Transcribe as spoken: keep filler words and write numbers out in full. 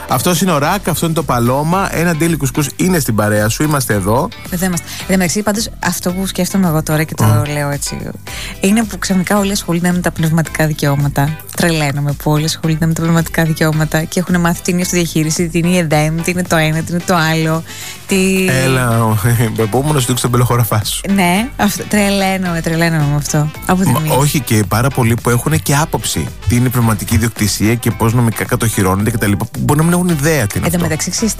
Αυτό είναι ο Ρακ, αυτό είναι το Παλώμα. Ένα ντέλι κουσκούς είναι στην παρέα σου, είμαστε εδώ. Δεν είμαστε. Εν τω μεταξύ, πάντως, αυτό που σκέφτομαι εγώ τώρα και το oh. λέω έτσι, είναι που ξαφνικά όλοι ασχολούνται με τα πνευματικά δικαιώματα. Τρελαίνομαι που όλοι ασχολούνται με τα πνευματικά δικαιώματα και έχουν μάθει τι είναι η αυτοδιαχείριση, τι είναι η ΕΔΕΜ, τι είναι το ένα, τι είναι το άλλο. Τι... Έλα, επόμενο σου δείξει τον πελοχωραφά σου. Ναι, αυτό, τρελαίνομαι, τρελαίνομαι με αυτό. Μα, όχι, και πάρα πολλοί που έχουν και άποψη τι είναι η πνευματική ιδιοκτησία και πώς νομικά κατοχυρώνεται κτλ. Που μπορεί να μην έχουν ιδέα τι είναι. Εν τω μεταξύ,